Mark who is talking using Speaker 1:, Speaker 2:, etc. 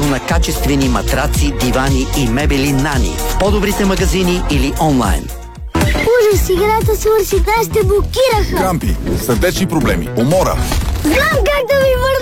Speaker 1: на качествени матраци, дивани и мебели Нани в по-добрите магазини или онлайн.
Speaker 2: Ужас, играта свърши, нас те блокираха.
Speaker 3: Крампи, сърдечни проблеми, умора.
Speaker 2: Знам как да ви